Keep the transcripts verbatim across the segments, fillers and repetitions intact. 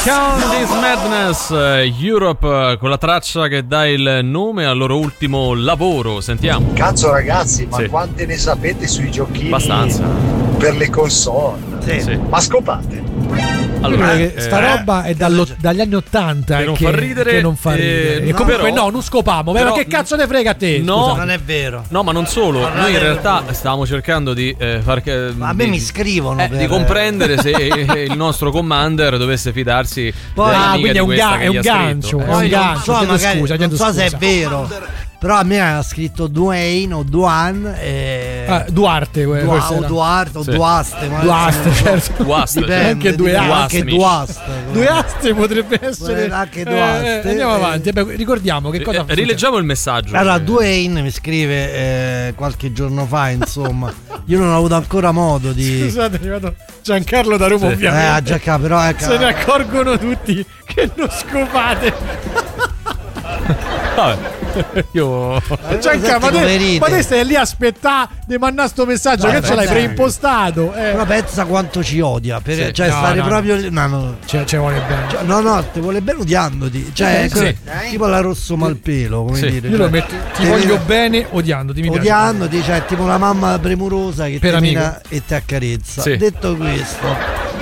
Count This Madness, Europe, con la traccia che dà il nome al loro ultimo lavoro. Sentiamo. Cazzo ragazzi, ma sì. quante ne sapete sui giochini? Abbastanza. Per le console? Sì. Sì. Ma scopate. Allora, eh, sta eh, roba è dallo, dagli anni ottanta che non che, fa ridere, che non fa ridere. Eh, e no, comunque però, no, non scopamo. Però, ma che cazzo ne frega a te? No, scusate. Non è vero. No, ma non solo. Ma Noi in è realtà stavamo cercando di eh, far che, ma a me di, mi scrivono eh, per... di comprendere se il nostro commander dovesse fidarsi. Poi, ah, quindi è un, ga- è un gancio. Eh, è un gancio. So, magari, scusa, non so scusa. se è vero. Però a me ha scritto Dwayne o Duan e... ah, Duarte Dua, o Duarte o sì. Duaste. Duaste, certo. Duaste, dipende, anche due dipende, aste. anche Duaste. Due aste potrebbe essere. Anche Duaste. Eh, andiamo avanti. Beh, ricordiamo che cosa. Eh, rileggiamo il messaggio. Allora, Dwayne mi scrive eh, qualche giorno fa, insomma. Io non ho avuto ancora modo di. Scusate, è arrivato Giancarlo da Roma, sì. ovviamente. Eh, a Giancarlo, però ecco. Se ne accorgono tutti che non scopate. Vabbè. Io Giancarlo, ma, te, ma te stai lì a aspettare di mandare sto messaggio, no, che ce l'hai preimpostato. Eh. Però pensa quanto ci odia. Per, sì. Cioè, no, stare no, proprio. No, no, no. Cioè, ci vuole bene. Cioè, no, no, ti vuole bene odiandoti. Cioè, sì. sì. Tipo la rosso malpelo, come sì. dire. Io cioè, lo metto, ti voglio bene odiandoti. Mi odiandoti, piace. Cioè, tipo la mamma premurosa che per ti amico. mira e ti accarezza. Sì. Detto questo,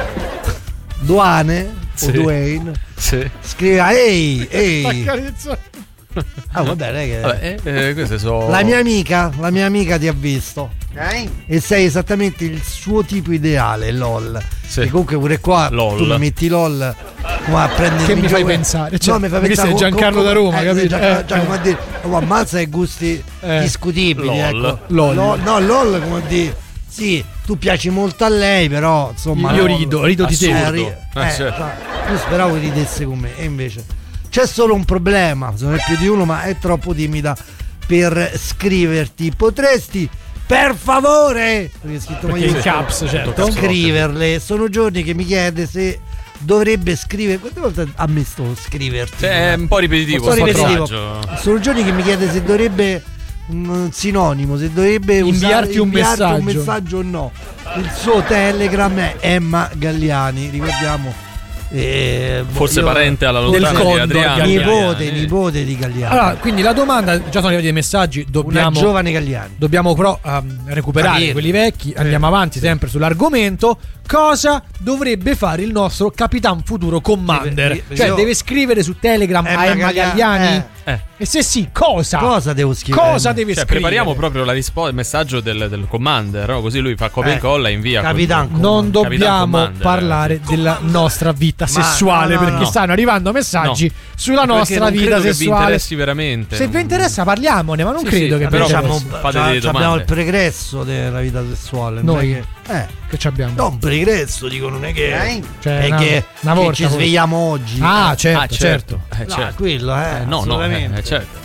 Duane sì. o Dwayne sì. scrive: ehi, ehi. Accarezza. Ah, vabbè, che... vabbè eh, queste sono... La mia amica, la mia amica ti ha visto. Eh? E sei esattamente il suo tipo ideale, lol. Sì. E comunque pure qua lol. tu mi metti lol come a prendere che il mi fai migliore... pensare? Cioè, no, mi fai questo pensare è Giancarlo con, con, da Roma, eh, capito? Giancarlo, Eh, Giancarlo, eh. come dire, oh, ammazza i gusti eh. discutibili, lol. ecco. Lol. Lol. No, lol come dire. Sì, tu piaci molto a lei, però insomma io no, rido, rido di te. Eh, ri- eh, eh, certo. io speravo che ridesse con me e invece c'è solo un problema, se non è più di uno, ma è troppo timida per scriverti. Potresti per favore, perché è scritto perché in caps, certo, scriverle. Sono giorni che mi chiede se dovrebbe scrivere. Quante volte ha messo scriverti? È un po' ripetitivo, un po' ripetitivo. Messaggio. Sono giorni che mi chiede se dovrebbe un sinonimo, se dovrebbe inviarti, usare, un, inviarti messaggio. un messaggio o no. Il suo Telegram è Emma Galliani, ricordiamo. Eh, forse io, parente alla lontana di Adriano, nipote, Galliani. nipote di Galliani. Allora, quindi la domanda, già sono arrivati dei messaggi, dobbiamo, una giovane Galliani. Dobbiamo però um, recuperare Capire. quelli vecchi, andiamo avanti sempre sull'argomento. Cosa dovrebbe fare il nostro Capitan Futuro Commander? Io- Cioè io- deve scrivere su Telegram Emma a Emma Gallia- Galliani? eh. Eh. E se sì, cosa? Cosa devo scrivere? Cosa deve Cioè, scrivere? prepariamo proprio la risposta, il messaggio del, del commander, no? Così lui fa copia e Eh. incolla e invia. Capitan col- Non Capitan dobbiamo Commander. parlare della nostra vita Ma- sessuale, no, no, perché no. stanno arrivando messaggi No. sulla Perché nostra non vita credo che vi sessuale. interessi veramente. Se vi interessa parliamone, ma non Sì, credo sì, che vi però interessi. abbiamo, fate c'ha- delle c'abbiamo domande. il pregresso della vita sessuale. non Noi? è che, eh, Che ci abbiamo? no, un pregresso, dico, non è che, Cioè, è una- che, una che volta, ci forse. svegliamo oggi. Ah, certo, Ah, certo. certo. Eh, No, certo. quello, eh, Eh, no, no, assolutamente. eh, certo.